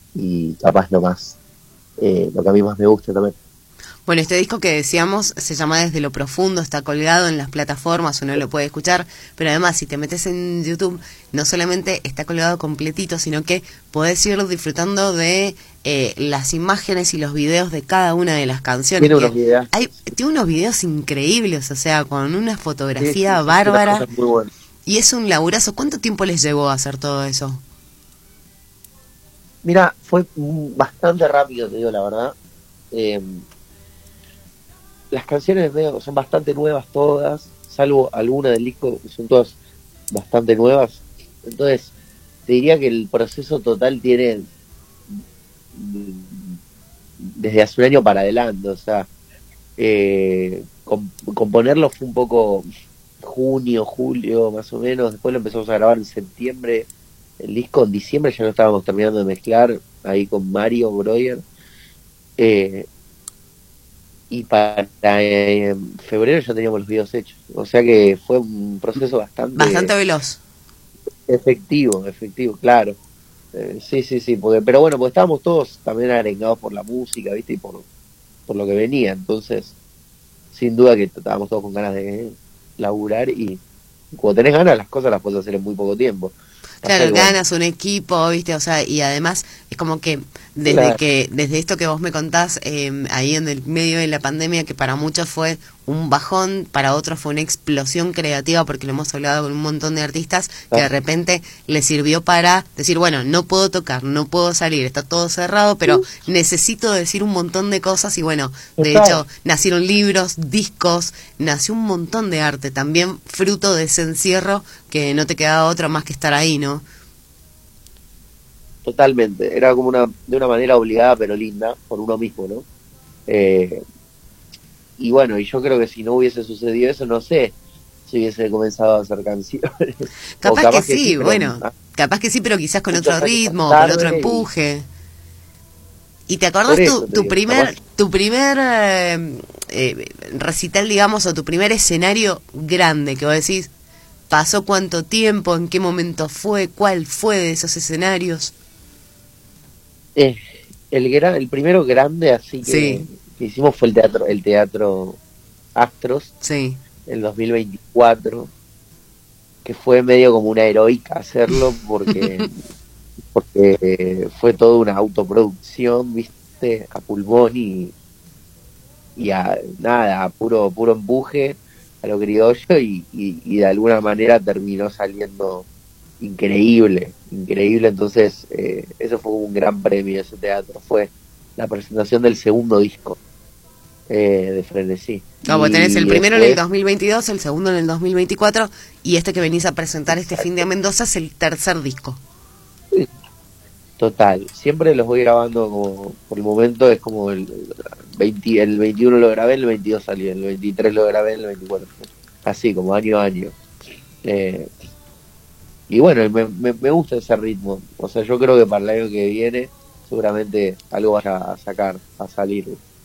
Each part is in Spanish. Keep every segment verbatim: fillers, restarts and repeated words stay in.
y capaz lo más, eh, lo que a mí más me gusta también. Bueno, este disco que decíamos se llama Desde lo Profundo, está colgado en las plataformas, uno lo puede escuchar, pero además si te metes en YouTube, no solamente está colgado completito, sino que podés ir disfrutando de eh, las imágenes y los videos de cada una de las canciones. Tiene Que unos videos, hay, tiene unos videos increíbles, o sea, con una sí, sí, fotografía sí, tiene unas bárbara, cosas muy buenas. y es un laburazo. ¿Cuánto tiempo les llevó a hacer todo eso? Mira, fue mm, bastante rápido, te digo la verdad. Eh, las canciones medio, son bastante nuevas todas, salvo alguna del disco, que son todas bastante nuevas. Entonces, te diría que el proceso total tiene mm, desde hace un año para adelante, o sea, eh, com- componerlo fue un poco junio, julio, más o menos, después lo empezamos a grabar en septiembre, el disco en diciembre ya lo estábamos terminando de mezclar ahí con Mario Breuer, eh, y para eh, febrero ya teníamos los videos hechos, o sea que fue un proceso Bastante bastante veloz. efectivo, efectivo, claro. Eh, sí, sí, sí, porque, pero bueno, porque estábamos todos también arengados por la música, ¿viste? Y por, por lo que venía, entonces, sin duda que estábamos todos con ganas de laburar y cuando tenés ganas las cosas las puedes hacer en muy poco tiempo. Pasa Claro, que, bueno, ganas un equipo, ¿viste? O sea, y además es como que desde claro, que desde esto que vos me contás eh, ahí en el medio de la pandemia, que para muchos fue un bajón, para otros fue una explosión creativa, porque lo hemos hablado con un montón de artistas, que de repente les sirvió para decir, bueno, no puedo tocar, no puedo salir, está todo cerrado, pero necesito decir un montón de cosas y bueno, de total, hecho, nacieron libros, discos, nació un montón de arte, también fruto de ese encierro que no te quedaba otra más que estar ahí, ¿no? totalmente. Era como una, de una manera obligada pero linda por uno mismo, ¿no? Eh, y bueno, y yo creo que si no hubiese sucedido eso, no sé si hubiese comenzado a hacer canciones. O Capaz que capaz que sí, sí, pero bueno, ah, capaz que sí, pero quizás con otro muchos años más ritmo, con otro tarde y empuje. ¿Y te por acordás tu, eso te tu digo, capaz. primer, tu primer eh, eh, recital, digamos, o tu primer escenario grande que vos decís, pasó cuánto tiempo, en qué momento fue, cuál fue de esos escenarios? Eh, el gran, el primero grande así que, Sí, que hicimos fue el teatro, el teatro Astros, sí. en dos mil veinticuatro, que fue medio como una heroica hacerlo porque, porque eh, fue toda una autoproducción, viste, a pulmón y, y a nada, a puro, puro empuje a lo criollo y, y, y de alguna manera terminó saliendo increíble, increíble. Entonces, eh, eso fue un gran premio ese teatro. Fue la presentación del segundo disco eh, de Frenesí. No, vos tenés el Y primero en el después, dos mil veintidós, el segundo en el dos mil veinticuatro y este que venís a presentar este fin de exacto, Mendoza es el tercer disco. sí, total. Siempre los voy grabando como, por el momento es como el veinte, el veintiuno lo grabé, el veintidós salió, el veintitrés lo grabé, el veinticuatro. Así, como año a año. Eh, y bueno, me, me, me gusta ese ritmo. O sea, yo creo que para el año que viene seguramente algo vaya a sacar, a salir.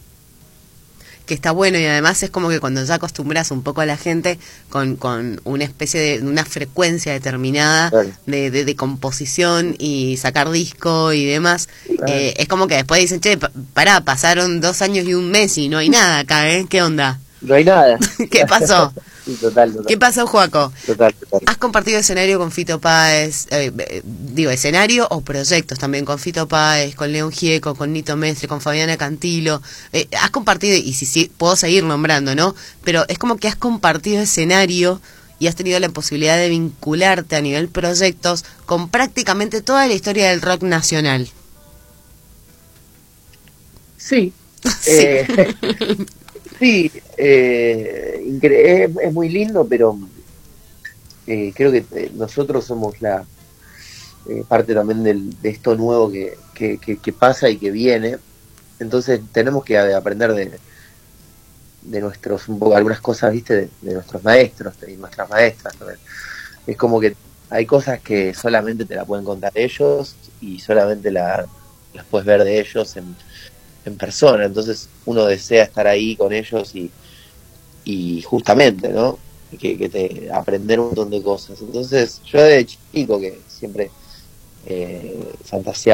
Que está bueno y además es como que cuando ya acostumbras un poco a la gente con, con una especie de una frecuencia determinada Claro, de, de, de composición y sacar disco y demás, claro. eh, es como que después dicen, che, pa- pará, pasaron dos años y un mes y no hay nada acá, ¿eh? ¿Qué onda? No hay nada. ¿Qué pasó? Sí, total, total, ¿Qué pasó, Joaco? total, total. ¿Has compartido escenario con Fito Páez? Eh, eh, digo, escenario o proyectos también con Fito Páez, con León Gieco, con Nito Mestre, con Fabiana Cantilo. Eh, has compartido, y si sí, puedo seguir nombrando, ¿no? Pero es como que has compartido escenario y has tenido la posibilidad de vincularte a nivel proyectos con prácticamente toda la historia del rock nacional. Sí, Sí. eh, sí, eh, incre- es, es muy lindo, pero eh, creo que eh, nosotros somos la eh, parte también del, de esto nuevo que, que, que, que pasa y que viene. Entonces tenemos que a- aprender de, de nuestros, un poco algunas cosas, viste, de, de nuestros maestros y nuestras maestras también. Es como que hay cosas que solamente te la pueden contar ellos y solamente la, las puedes ver de ellos en, en persona. Entonces uno desea estar ahí con ellos y, y justamente, ¿no? Que, que te aprender un montón de cosas. Entonces yo de chico que siempre eh, fantaseaba